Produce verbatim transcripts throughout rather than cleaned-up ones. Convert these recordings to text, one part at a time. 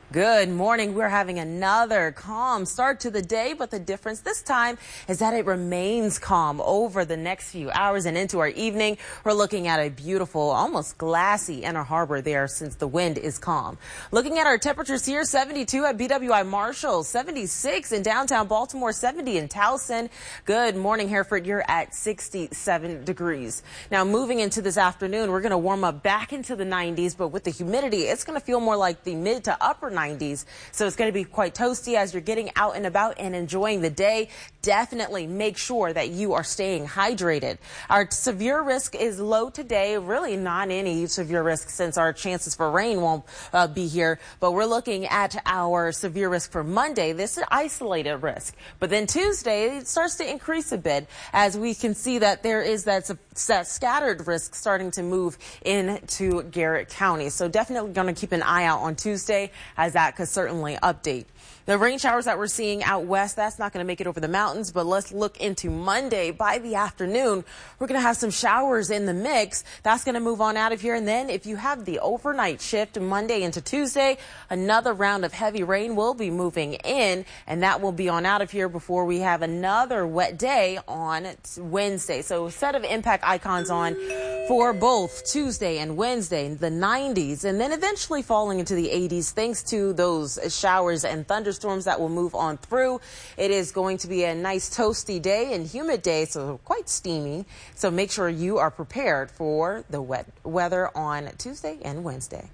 Good morning. We're having another calm start to the day, but the difference this time is that it remains calm over the next few hours and into our evening. We're looking at a beautiful, almost glassy Inner Harbor there since the wind is calm. Looking at our temperatures here, seventy-two at B W I Marshall, seventy-six in downtown Baltimore, seventy in Towson. Good morning, Hereford. You're at sixty-seven degrees. Now, moving into this afternoon, we're going to warm up back into the nineties, but with the humidity, it's going to feel more like the mid to upper nineties. So it's going to be quite toasty as you're getting out and about and enjoying the day. Definitely make sure that you are staying hydrated. Our severe risk is low today, really not any severe risk since our chances for rain won't uh, be here. But we're looking at our severe risk for Monday. This is isolated risk. But then Tuesday, it starts to increase a bit as we can see that there is that, that scattered risk starting to move into Garrett County. So definitely going to keep an eye out on Tuesday as that could certainly update. The rain showers that we're seeing out west, that's not going to make it over the mountains, but let's look into Monday. By the afternoon, we're going to have some showers in the mix. That's going to move on out of here. And then if you have the overnight shift Monday into Tuesday, another round of heavy rain will be moving in, and that will be on out of here before we have another wet day on Wednesday. So a set of impact icons on for both Tuesday and Wednesday, the nineties, and then eventually falling into the eighties thanks to those showers and thunderstorms that will move on through. It is going to be a nice toasty day and humid day, so quite steamy. So make sure you are prepared for the wet weather on Tuesday and Wednesday.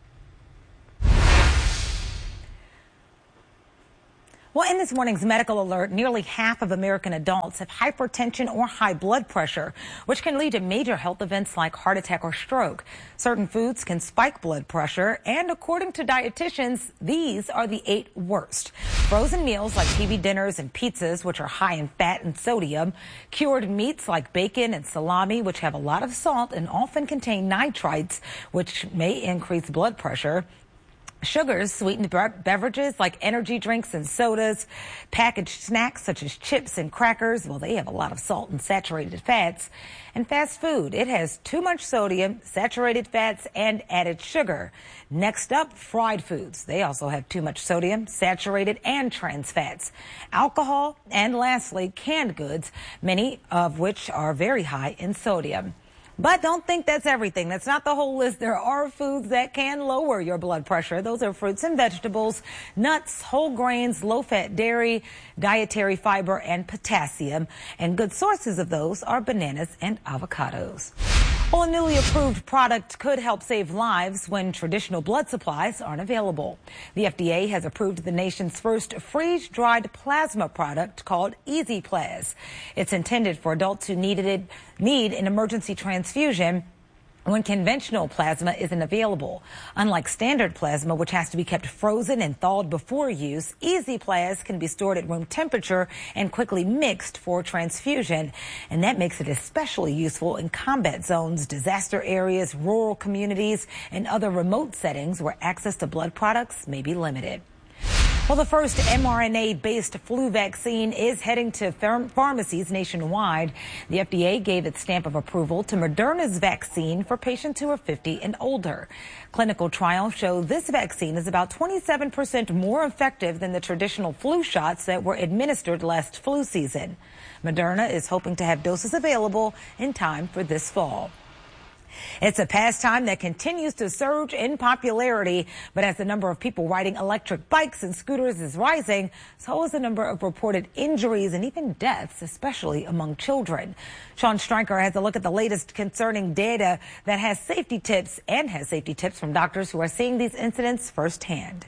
Well, in this morning's medical alert, nearly half of American adults have hypertension or high blood pressure, which can lead to major health events like heart attack or stroke. Certain foods can spike blood pressure, and according to dietitians, these are the eight worst. Frozen meals like T V dinners and pizzas, which are high in fat and sodium. Cured meats like bacon and salami, which have a lot of salt and often contain nitrites, which may increase blood pressure. Sugars, sweetened beverages like energy drinks and sodas, packaged snacks such as chips and crackers, well, they have a lot of salt and saturated fats. And fast food, it has too much sodium, saturated fats, and added sugar. Next up, fried foods. They also have too much sodium, saturated, and trans fats. Alcohol, and lastly, canned goods, many of which are very high in sodium. But don't think that's everything. That's not the whole list. There are foods that can lower your blood pressure. Those are fruits and vegetables, nuts, whole grains, low-fat dairy, dietary fiber, and potassium. And good sources of those are bananas and avocados. Well, a newly approved product could help save lives when traditional blood supplies aren't available. The F D A has approved the nation's first freeze-dried plasma product called EasyPlas. It's intended for adults who needed it, need an emergency transfusion when conventional plasma isn't available. Unlike standard plasma, which has to be kept frozen and thawed before use, EasyPlas can be stored at room temperature and quickly mixed for transfusion. And that makes it especially useful in combat zones, disaster areas, rural communities, and other remote settings where access to blood products may be limited. Well, the first mRNA-based flu vaccine is heading to ph- pharmacies nationwide. The F D A gave its stamp of approval to Moderna's vaccine for patients who are fifty and older. Clinical trials show this vaccine is about twenty-seven percent more effective than the traditional flu shots that were administered last flu season. Moderna is hoping to have doses available in time for this fall. It's a pastime that continues to surge in popularity, but as the number of people riding electric bikes and scooters is rising, so is the number of reported injuries and even deaths, especially among children. Sean Stryker has a look at the latest concerning data that has safety tips and has safety tips from doctors who are seeing these incidents firsthand.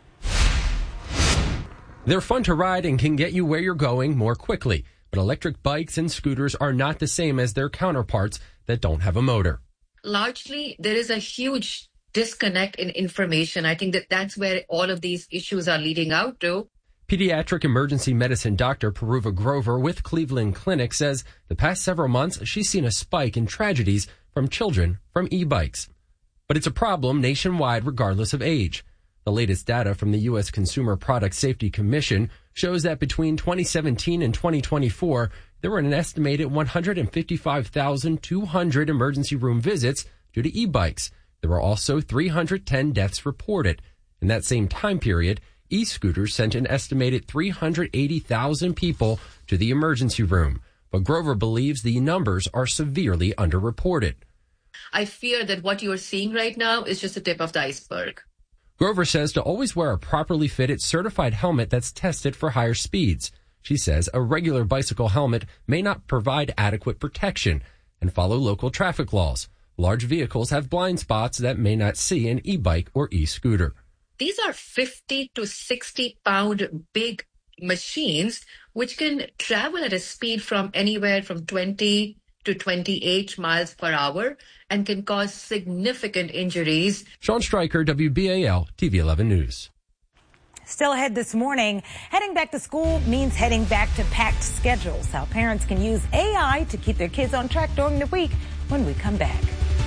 They're fun to ride and can get you where you're going more quickly, but electric bikes and scooters are not the same as their counterparts that don't have a motor. Largely, there is a huge disconnect in information. I think that that's where all of these issues are leading out to. Pediatric emergency medicine doctor Peruva Grover with Cleveland Clinic says the past several months she's seen a spike in tragedies from children from e-bikes. But it's a problem nationwide regardless of age. The latest data from the U S Consumer Product Safety Commission shows that between twenty seventeen and twenty twenty-four, there were an estimated one hundred fifty-five thousand two hundred emergency room visits due to e-bikes. There were also three hundred ten deaths reported. In that same time period, e-scooters sent an estimated three hundred eighty thousand people to the emergency room. But Grover believes the numbers are severely underreported. I fear that what you are seeing right now is just the tip of the iceberg. Grover says to always wear a properly fitted certified helmet that's tested for higher speeds. She says a regular bicycle helmet may not provide adequate protection and follow local traffic laws. Large vehicles have blind spots that may not see an e-bike or e-scooter. These are fifty to sixty pound big machines which can travel at a speed from anywhere from twenty to twenty-eight miles per hour and can cause significant injuries. Sean Stryker, W B A L T V eleven News. Still ahead this morning, heading back to school means heading back to packed schedules. How parents can use A I to keep their kids on track during the week when we come back.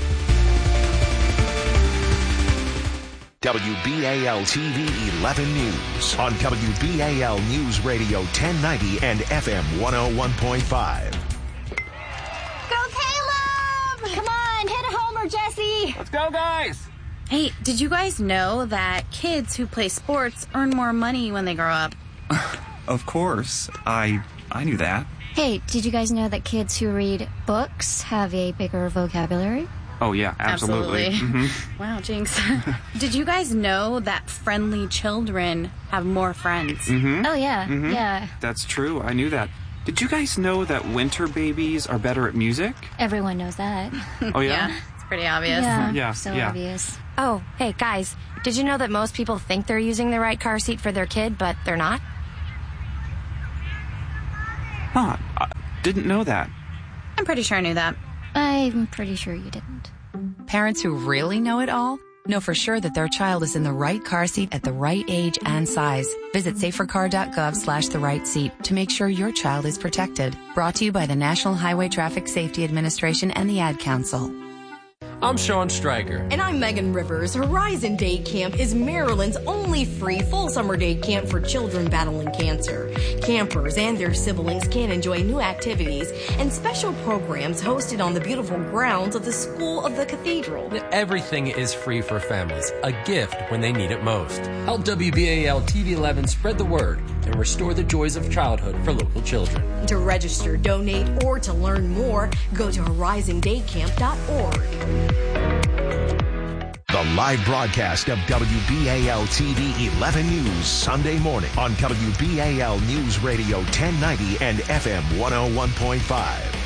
W B A L T V eleven News on W B A L News Radio ten ninety and F M one oh one point five. Go Caleb! Come on, hit a homer, Jesse! Let's go, guys! Hey, did you guys know that kids who play sports earn more money when they grow up? Of course. I I knew that. Hey, did you guys know that kids who read books have a bigger vocabulary? Oh, yeah, absolutely. Absolutely. Mm-hmm. Wow, jinx. Did you guys know that friendly children have more friends? Mm-hmm. Oh, yeah, Mm-hmm. yeah. That's true. I knew that. Did you guys know that winter babies are better at music? Everyone knows that. Oh, yeah? Yeah, it's pretty obvious. Yeah, Yeah, so yeah. obvious. Oh, hey, guys, did you know that most people think they're using the right car seat for their kid, but they're not? Huh. I didn't know that. I'm pretty sure I knew that. I'm pretty sure you didn't. Parents who really know it all know for sure that their child is in the right car seat at the right age and size. Visit safercar.gov slash the right seat to make sure your child is protected. Brought to you by the National Highway Traffic Safety Administration and the Ad Council. I'm Sean Stryker. And I'm Megan Rivers. Horizon Day Camp is Maryland's only free full summer day camp for children battling cancer. Campers and their siblings can enjoy new activities and special programs hosted on the beautiful grounds of the School of the Cathedral. Everything is free for families, a gift when they need it most. Help W B A L T V eleven spread the word and restore the joys of childhood for local children. To register, donate, or to learn more, go to horizon day camp dot org. The live broadcast of W B A L T V eleven News Sunday morning on W B A L News Radio ten ninety and F M one oh one point five.